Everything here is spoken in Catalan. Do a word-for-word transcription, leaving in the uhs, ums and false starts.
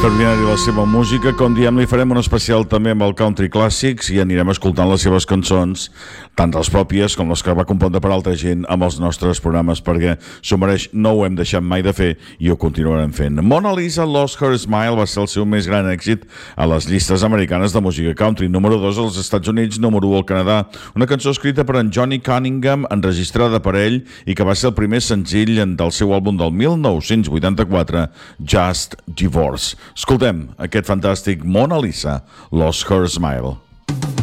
Extraordinària la seva música. Com diem, li farem un especial també amb el Country Classics i anirem escoltant les seves cançons, tant les pròpies com les que va compondre per altra gent amb els nostres programes, perquè s'ho mereix, no ho hem deixat mai de fer i ho continuarem fent. Mona Lisa Lost Her Smile va ser el seu més gran èxit a les llistes americanes de música country. Número dos als Estats Units, número u al Canadà. Una cançó escrita per en Johnny Cunningham, enregistrada per ell i que va ser el primer senzill del seu àlbum del mil nou-cents vuitanta-quatre, Just Divorce. Escoltem aquest fantàstic Mona Lisa, Lost Her Smile.